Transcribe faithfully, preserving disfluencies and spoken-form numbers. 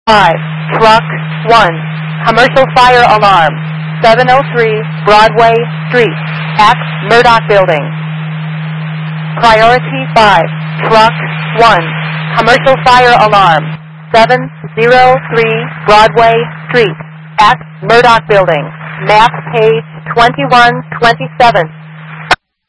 five, Truck one, Commercial Fire Alarm, seven oh three Broadway Street, at Murdoch Building. Priority five, Truck one, Commercial Fire Alarm, seven oh three Broadway Street, at Murdoch Building. Map page twenty-one twenty-seven.